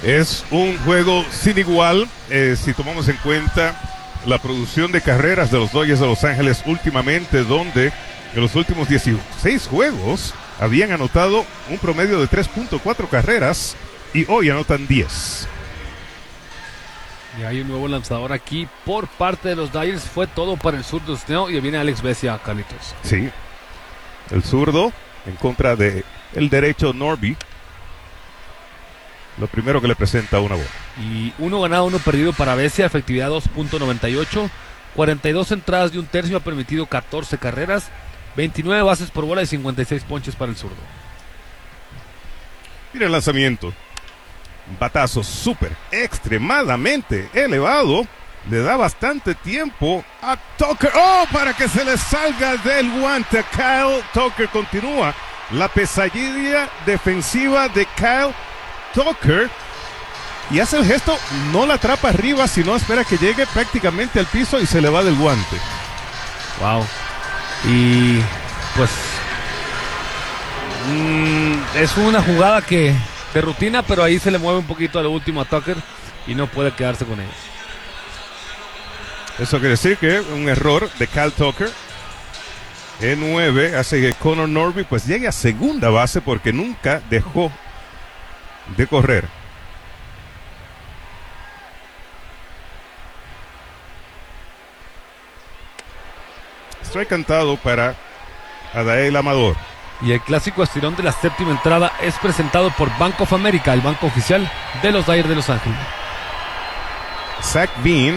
Es un juego sin igual, si tomamos en cuenta la producción de carreras de los Dodgers de Los Ángeles últimamente, donde en los últimos 16 juegos habían anotado un promedio de 3.4 carreras y hoy anotan 10. Y hay un nuevo lanzador aquí por parte de los Dodgers. Fue todo para el zurdo Snell y viene Alex Vesia, Carlitos. Sí, el zurdo en contra de el derecho Norby. Lo primero que le presenta una bola. Y 1 ganado, 1 perdido para Vesia, efectividad 2.98, 42 entradas de un tercio, ha permitido 14 carreras, 29 bases por bola y 56 ponches para el zurdo. Mira el lanzamiento. Batazo súper, extremadamente elevado. Le da bastante tiempo a Tucker. ¡Oh! Para que se le salga del guante. Kyle Tucker continúa la pesadilla defensiva de Kyle Tucker. Y hace el gesto, no la atrapa arriba, sino espera que llegue prácticamente al piso y se le va del guante. Wow. Y pues es una jugada que de rutina, pero ahí se le mueve un poquito a lo último a Tucker y no puede quedarse con ella. Eso quiere decir que un error de Kyle Tucker en 9 hace que Connor Norby pues llegue a segunda base porque nunca dejó de correr. Estoy cantado para Adael Amador. Y el clásico estirón de la séptima entrada es presentado por Bank of America, el banco oficial de los Dodgers de Los Ángeles. Zach Bean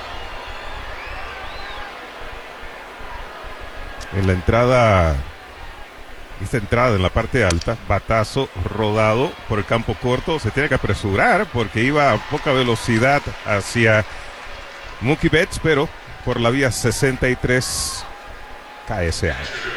en la entrada, esta entrada en la parte alta, batazo rodado por el campo corto, se tiene que apresurar porque iba a poca velocidad hacia Mookie Betts, pero por la vía 63 KSA.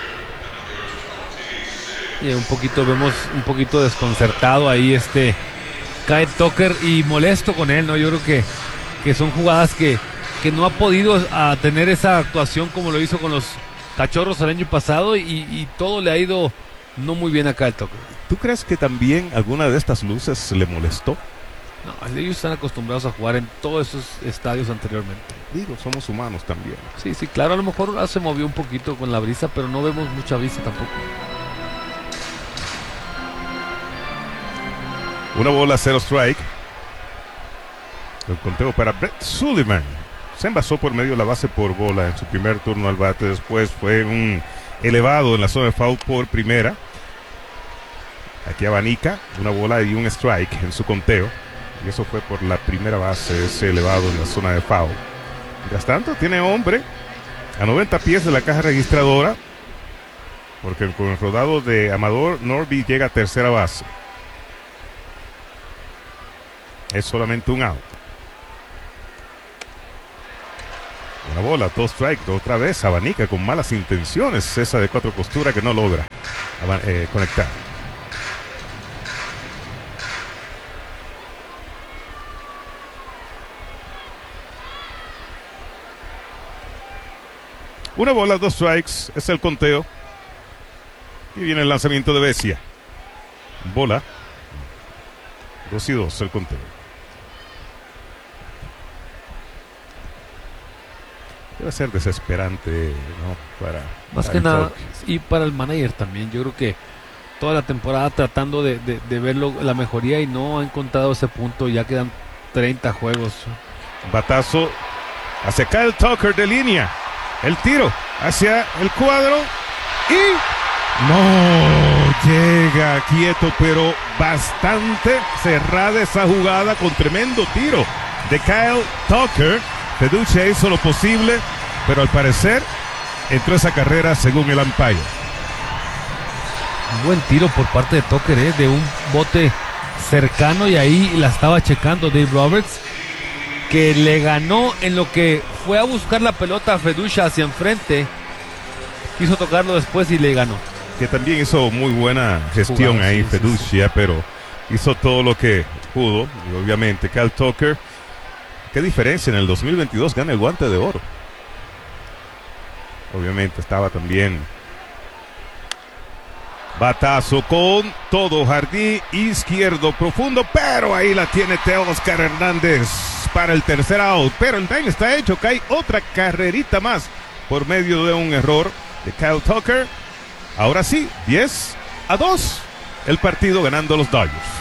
Y vemos un poquito desconcertado ahí Kyle Tucker y molesto con él, ¿no? Yo creo que son jugadas que no ha podido tener esa actuación como lo hizo con los Cachorros el año pasado y todo le ha ido no muy bien a Kyle Tucker. ¿Tú crees que también alguna de estas luces le molestó? No, ellos están acostumbrados a jugar en todos esos estadios anteriormente. Digo, somos humanos también. Sí, claro, a lo mejor se movió un poquito con la brisa, pero no vemos mucha brisa tampoco. Una bola, 0 strike. El conteo para Brett Sullivan. Se envasó por medio de la base por bola en su primer turno al bate. Después fue un elevado en la zona de foul por primera. Aquí abanica una bola y un strike en su conteo. Y eso fue por la primera base, ese elevado en la zona de foul. Mientras tanto, tiene hombre a 90 pies de la caja registradora. Porque con el rodado de Amador, Norby llega a tercera base. Es solamente un out. Una bola, 2 strikes, otra vez abanica con malas intenciones. Esa de 4 costuras que no logra conectar. Una bola, 2 strikes, es el conteo. Y viene el lanzamiento de Vesia. Bola. 2-2 el conteo. Debe ser desesperante, ¿no? Más que nada, y para el manager también. Yo creo que toda la temporada tratando de verlo, la mejoría, y no ha encontrado ese punto. Ya quedan 30 juegos. Batazo hacia Kyle Tucker de línea. El tiro hacia el cuadro y no llega quieto, pero bastante cerrada esa jugada con tremendo tiro de Kyle Tucker. Feduccia hizo lo posible, pero al parecer entró esa carrera según el umpire. Un buen tiro por parte de Tucker, de un bote cercano, y ahí la estaba checando Dave Roberts, que le ganó en lo que fue a buscar la pelota a Feduccia hacia enfrente. Quiso tocarlo después y le ganó. Que también hizo muy buena gestión ahí, sí, Feduccia, sí. Pero hizo todo lo que pudo. Y obviamente Kyle Tucker, qué diferencia, en el 2022 gana el guante de oro. Obviamente estaba también Batazo con todo, jardín izquierdo profundo, pero ahí la tiene Teóscar Hernández para el tercer out. Pero el daño está hecho, cae otra carrerita más por medio de un error de Kyle Tucker. Ahora sí, 10-2, el partido ganando los Dodgers.